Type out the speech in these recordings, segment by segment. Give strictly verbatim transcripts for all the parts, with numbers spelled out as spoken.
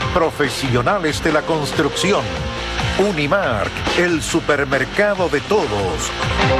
Profesionales de la construcción. Unimark, el supermercado de todos.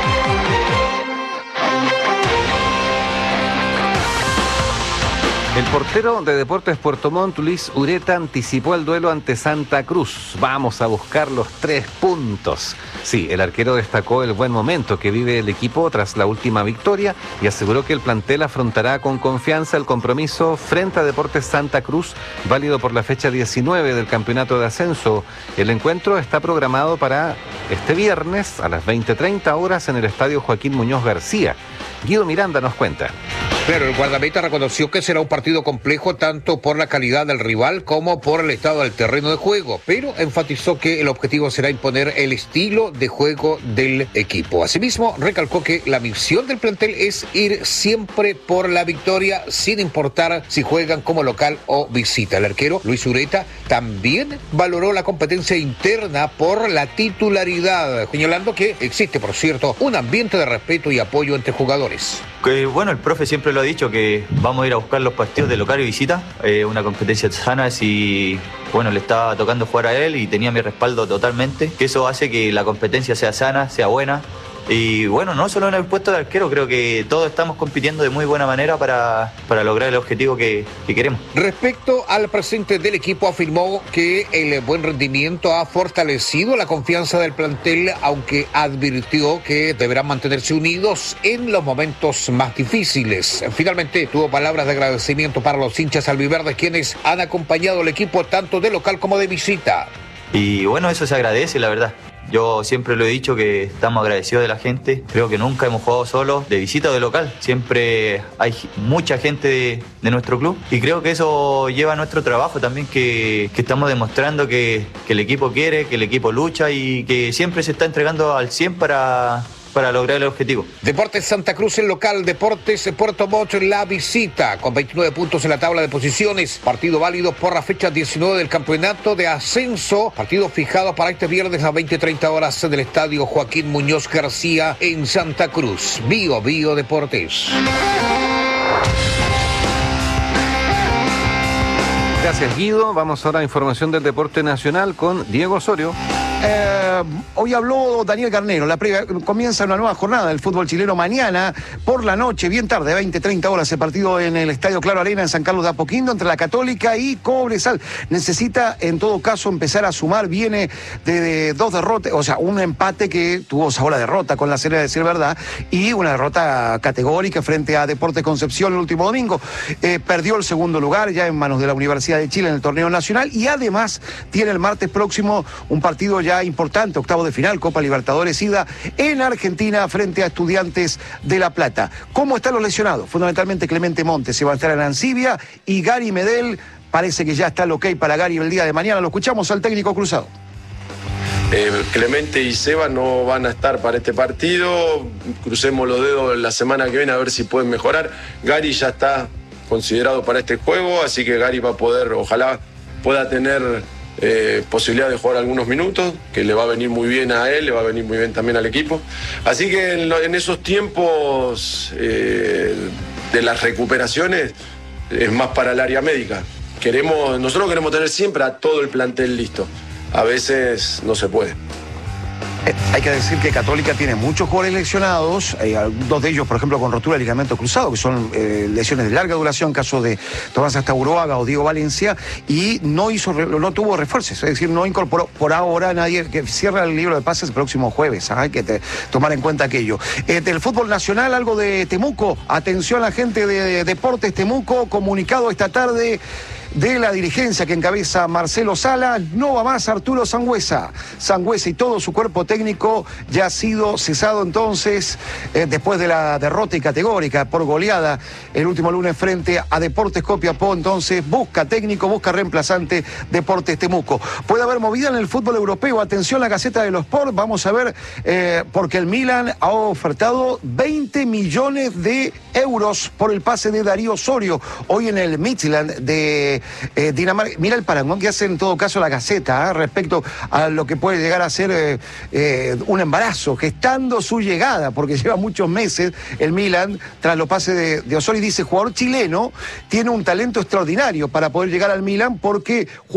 El portero de Deportes Puerto Montt, Luis Ureta, anticipó el duelo ante Santa Cruz. Vamos a buscar los tres puntos. Sí, el arquero destacó el buen momento que vive el equipo tras la última victoria y aseguró que el plantel afrontará con confianza el compromiso frente a Deportes Santa Cruz, válido por la fecha diecinueve del campeonato de ascenso. El encuentro está programado para este viernes a las veinte treinta horas en el estadio Joaquín Muñoz García. Guido Miranda nos cuenta. Claro, el guardameta reconoció que será un partido complejo tanto por la calidad del rival como por el estado del terreno de juego, pero enfatizó que el objetivo será imponer el estilo de juego del equipo. Asimismo, recalcó que la misión del plantel es ir siempre por la victoria, sin importar si juegan como local o visita. El arquero Luis Ureta también valoró la competencia interna por la titularidad, señalando que existe, por cierto, un ambiente de respeto y apoyo entre jugadores. Que bueno, el profe siempre lo ha dicho, que vamos a ir a buscar los partidos de local y visita, eh, una competencia sana. Si bueno, le estaba tocando jugar a él y tenía mi respaldo totalmente, que eso hace que la competencia sea sana, sea buena. Y bueno, no solo en el puesto de arquero, creo que todos estamos compitiendo de muy buena manera para, para lograr el objetivo que, que queremos. Respecto al presente del equipo, afirmó que el buen rendimiento ha fortalecido la confianza del plantel, aunque advirtió que deberán mantenerse unidos en los momentos más difíciles. Finalmente, tuvo palabras de agradecimiento para los hinchas albiverdes, quienes han acompañado al equipo tanto de local como de visita. Y bueno, eso se agradece, la verdad. Yo siempre lo he dicho, que estamos agradecidos de la gente. Creo que nunca hemos jugado solos, de visita o de local. Siempre hay mucha gente de, de nuestro club. Y creo que eso lleva a nuestro trabajo también, que, que estamos demostrando que, que el equipo quiere, que el equipo lucha y que siempre se está entregando al cien para... para lograr el objetivo. Deportes Santa Cruz el local, Deportes Puerto Montt en la visita, con veintinueve puntos en la tabla de posiciones. Partido válido por la fecha diecinueve del campeonato de ascenso. Partido fijado para este viernes a veinte treinta horas en el estadio Joaquín Muñoz García en Santa Cruz. Bio Bio Deportes. Gracias, Guido. Vamos ahora a información del deporte nacional con Diego Osorio. Eh, hoy habló Daniel Garnero. La previa, comienza una nueva jornada del fútbol chileno mañana por la noche, bien tarde, veinte treinta horas, el partido en el Estadio Claro Arena en San Carlos de Apoquindo entre la Católica y Cobresal. Necesita en todo caso empezar a sumar, viene de, de dos derrotas, o sea, un empate que tuvo sabor a derrota con la Serena, de decir verdad, y una derrota categórica frente a Deportes Concepción el último domingo. Eh, perdió el segundo lugar ya en manos de la Universidad de Chile en el torneo nacional y además tiene el martes próximo un partido ya importante, octavo de final, Copa Libertadores ida en Argentina frente a Estudiantes de La Plata. ¿Cómo están los lesionados? Fundamentalmente Clemente Montes, Sebastián Arancibia y Gary Medel. Parece que ya está el ok para Gary el día de mañana. Lo escuchamos al técnico cruzado. Eh, Clemente y Seba no van a estar para este partido. Crucemos los dedos la semana que viene a ver si pueden mejorar. Gary ya está considerado para este juego, así que Gary va a poder, ojalá pueda tener eh, posibilidad de jugar algunos minutos, que le va a venir muy bien a él, le va a venir muy bien también al equipo. Así que en, en esos tiempos eh, de las recuperaciones es más para el área médica. Queremos, nosotros queremos tener siempre a todo el plantel listo. A veces no se puede. Eh, hay que decir que Católica tiene muchos jugadores lesionados, eh, dos de ellos, por ejemplo, con rotura de ligamento cruzado, que son eh, lesiones de larga duración, caso de Tomás Astaburuaga o Diego Valencia, y no hizo, no tuvo refuerzos, es decir, no incorporó por ahora nadie, que cierra el libro de pases el próximo jueves, ¿eh? Hay que te, tomar en cuenta aquello. Eh, del fútbol nacional, algo de Temuco, atención a la gente de Deportes Temuco, comunicado esta tarde de la dirigencia que encabeza Marcelo Sala, no va más Arturo Sangüesa. Sangüesa y todo su cuerpo técnico ya ha sido cesado entonces eh, después de la derrota y categórica por goleada el último lunes frente a Deportes Copiapó. Entonces busca técnico, busca reemplazante Deportes Temuco. Puede haber movida en el fútbol europeo. Atención, la Gaceta de los Sport. Vamos a ver, eh, porque el Milan ha ofertado veinte millones de euros por el pase de Darío Osorio hoy en el Midtjylland de Eh, Dinamarca. Mira el parangón que hace en todo caso la Gaceta ¿eh? respecto a lo que puede llegar a ser eh, eh, un embarazo, gestando su llegada, porque lleva muchos meses el Milan tras los pases de, de Osorio. Y dice, jugador chileno tiene un talento extraordinario para poder llegar al Milan porque